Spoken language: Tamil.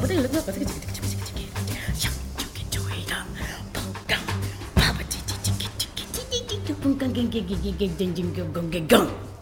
我这个我这个想就给注意的，碰刚，爸爸叽叽叽叽叽叽叽叽，碰刚刚叽叽叽叽叽叽叽，碰刚刚。